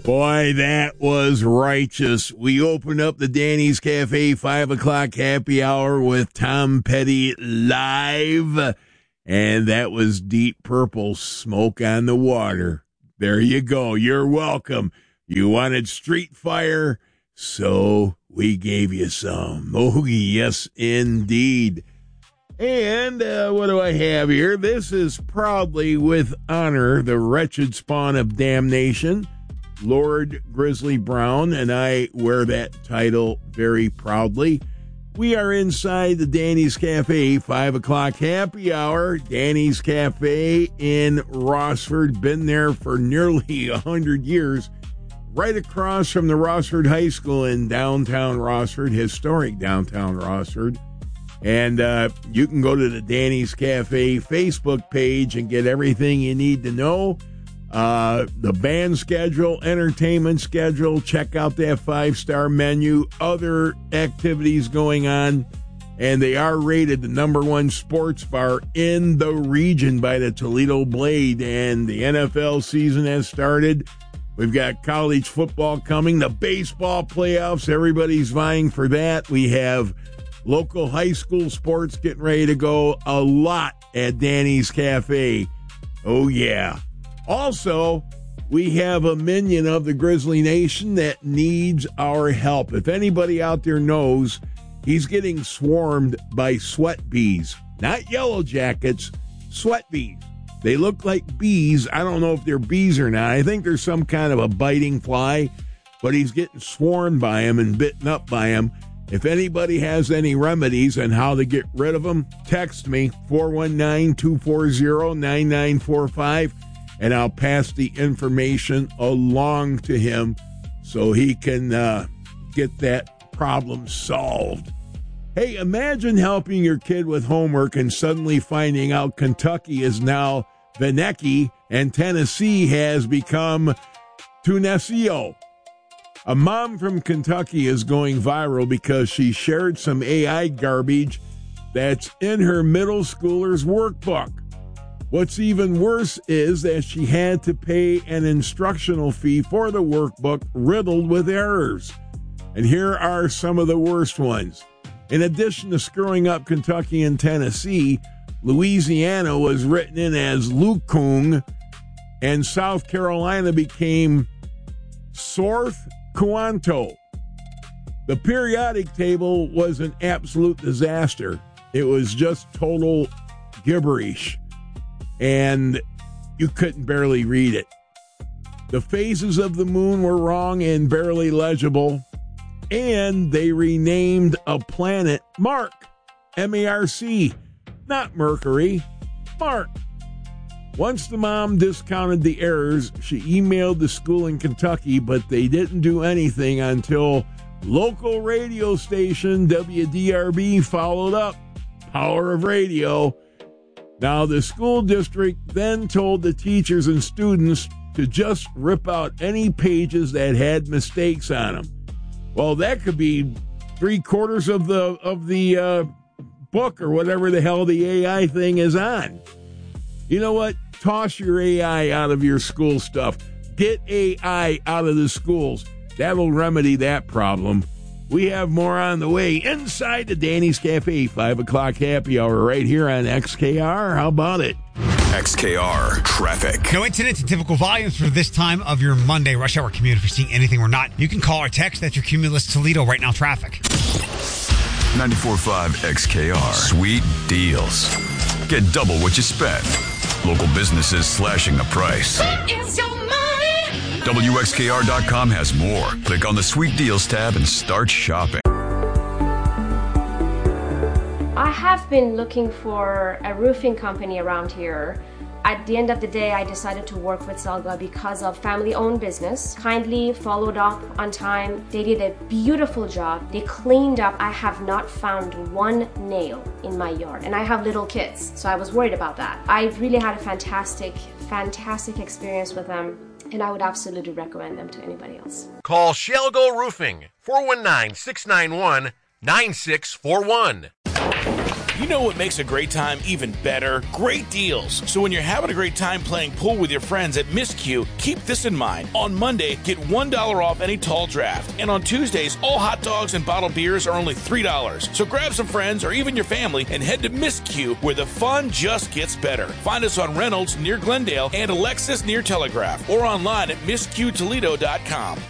Boy, that was righteous. We opened up the Danny's Cafe 5 o'clock happy hour with Tom Petty live, and that was Deep Purple, Smoke on the Water. There you go. You're welcome. You wanted Street Fire, so we gave you some. Oh, yes, indeed. And what do I have here? This is proudly with honor the wretched spawn of damnation, Lord Grizzly Brown, and I wear that title very proudly. We are inside the Danny's Cafe 5 o'clock happy hour. Danny's Cafe in Rossford, been there for nearly 100 years, right across from the Rossford High School in downtown Rossford, historic downtown Rossford. And you can go to the Danny's Cafe Facebook page and get everything you need to know. The band schedule, entertainment schedule, check out that 5-star menu, other activities going on. And they are rated the #1 sports bar in the region by the Toledo Blade. And the NFL season has started. We've got college football coming, the baseball playoffs. Everybody's vying for that. We have local high school sports getting ready to go. A lot at Danny's Cafe. Oh, yeah. Also, we have a minion of the Grizzly Nation that needs our help. If anybody out there knows, he's getting swarmed by sweat bees. Not yellow jackets, sweat bees. They look like bees. I don't know if they're bees or not. I think there's some kind of a biting fly, but he's getting swarmed by them and bitten up by them. If anybody has any remedies on how to get rid of them, text me, 419-240-9945. And I'll pass the information along to him so he can get that problem solved. Hey, imagine helping your kid with homework and suddenly finding out Kentucky is now Veneki and Tennessee has become Tunesio. A mom from Kentucky is going viral because she shared some AI garbage that's in her middle schooler's workbook. What's even worse is that she had to pay an instructional fee for the workbook riddled with errors. And here are some of the worst ones. In addition to screwing up Kentucky and Tennessee, Louisiana was written in as Lukung, and South Carolina became South Cuanto. The periodic table was an absolute disaster. It was just total gibberish, and you couldn't barely read it. The phases of the moon were wrong and barely legible, and they renamed a planet Mark, M-A-R-C, not Mercury, Mark. Once the mom discounted the errors, she emailed the school in Kentucky, but they didn't do anything until local radio station WDRB followed up. Power of radio. Now, the school district then told the teachers and students to just rip out any pages that had mistakes on them. Well, that could be 3/4 of the book or whatever the hell the AI thing is on. You know what? Toss your AI out of your school stuff. Get AI out of the schools. That'll remedy that problem. We have more on the way inside the Danny's Cafe 5 o'clock happy hour right here on XKR. How about it? XKR traffic. No incidents and typical volumes for this time of your Monday rush hour commute. If you're seeing anything or not, you can call or text. That's your Cumulus Toledo right now traffic. 94.5 XKR. Sweet deals. Get double what you spend. Local businesses slashing the price. It's your money. WXKR.com has more. Click on the Sweet Deals tab and start shopping. I have been looking for a roofing company around here. At the end of the day, I decided to work with Selga because of family-owned business. Kindly followed up on time. They did a beautiful job. They cleaned up. I have not found one nail in my yard, and I have little kids, so I was worried about that. I really had a fantastic experience with them, and I would absolutely recommend them to anybody else. Call Shelgo Roofing, 419-691-9641. You know what makes a great time even better? Great deals. So when you're having a great time playing pool with your friends at Miscue, keep this in mind. On Monday, get $1 off any tall draft. And on Tuesdays, all hot dogs and bottled beers are only $3. So grab some friends or even your family and head to Miscue, where the fun just gets better. Find us on Reynolds near Glendale and Alexis near Telegraph, or online at MiscueToledo.com.